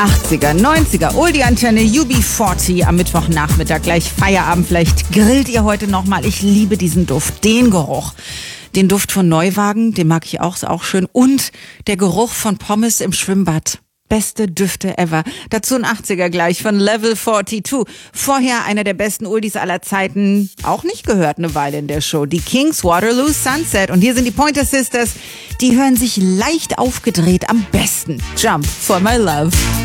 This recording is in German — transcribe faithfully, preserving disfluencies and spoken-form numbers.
achtziger, neunziger, Oldie-Antenne, U B vierzig am Mittwochnachmittag, gleich Feierabend. Vielleicht grillt ihr heute nochmal. Ich liebe diesen Duft, den Geruch. Den Duft von Neuwagen, den mag ich auch, ist auch schön. Und der Geruch von Pommes im Schwimmbad. Beste Düfte ever. Dazu ein achtziger gleich von Level zweiundvierzig. Vorher einer der besten Oldies aller Zeiten. Auch nicht gehört eine Weile in der Show. Die Kings, Waterloo Sunset. Und hier sind die Pointer Sisters. Die hören sich leicht aufgedreht am besten. Jump for my love.